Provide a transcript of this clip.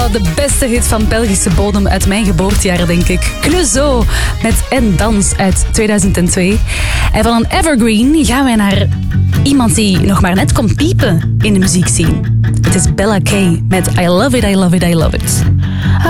de beste hit van Belgische bodem uit mijn geboortejaar, denk ik. Clouseau met En Dans uit 2002. En van een evergreen gaan wij naar iemand die nog maar net komt piepen in de muziekscene. Het is Bella K met I Love It, I Love It, I Love It.